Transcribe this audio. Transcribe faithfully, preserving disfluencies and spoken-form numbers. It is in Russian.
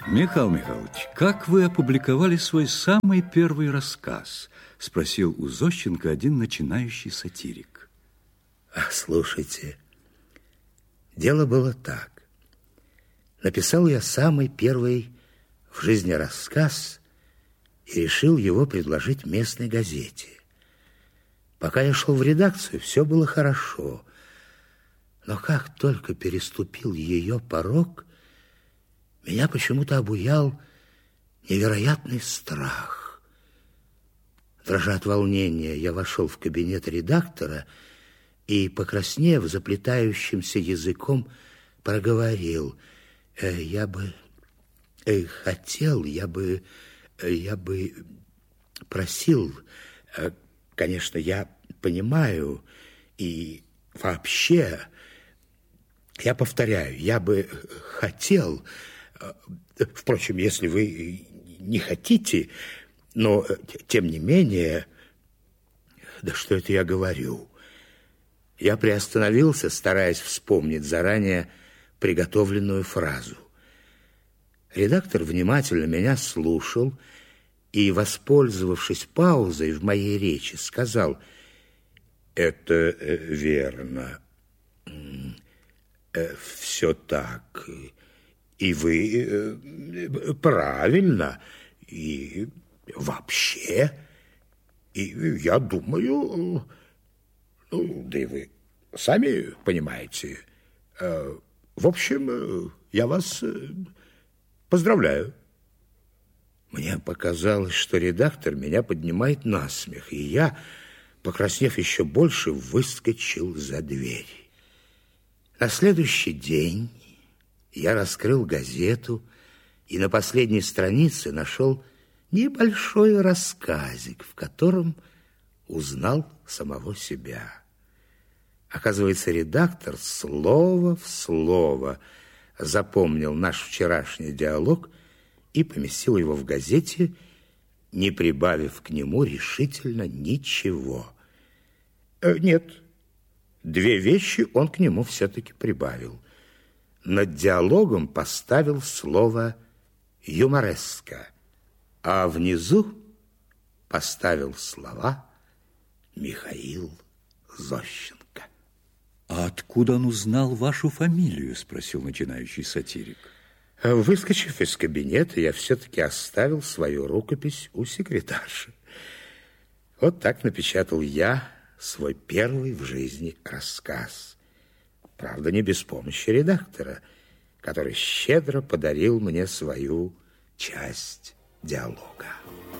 Михаил Михайлович, как вы опубликовали свой самый первый рассказ? Спросил у Зощенко один начинающий сатирик. Слушайте, дело было так. Написал я самый первый в жизни рассказ и решил его предложить местной газете. Пока я шел в редакцию, все было хорошо. Но как только переступил ее порог, меня почему-то обуял невероятный страх. Дрожа от волнения, я вошел в кабинет редактора и, покраснев, заплетающимся языком, проговорил: э, «Я бы э, хотел, я бы, э, я бы просил, э, конечно, я понимаю, и вообще, я повторяю, я бы хотел... Впрочем, если вы не хотите, но, тем не менее... Да что это я говорю?» Я приостановился, стараясь вспомнить заранее приготовленную фразу. Редактор внимательно меня слушал и, воспользовавшись паузой в моей речи, сказал: «Это верно. Все так. И вы правильно. И вообще. И я думаю... Ну, да и вы сами понимаете. В общем, я вас поздравляю». Мне показалось, что редактор меня поднимает на смех, и я, покраснев еще больше, выскочил за дверь. На следующий день я раскрыл газету и на последней странице нашел небольшой рассказик, в котором узнал самого себя. Оказывается, редактор слово в слово запомнил наш вчерашний диалог и поместил его в газете, не прибавив к нему решительно ничего. Э, нет, две вещи он к нему все-таки прибавил. Над диалогом поставил слово «юмореска», а внизу поставил слова «Михаил Зощенко». «А откуда он узнал вашу фамилию?» – спросил начинающий сатирик. Выскочив из кабинета, я все-таки оставил свою рукопись у секретарши. Вот так напечатал я свой первый в жизни рассказ. Правда, не без помощи редактора, который щедро подарил мне свою часть диалога.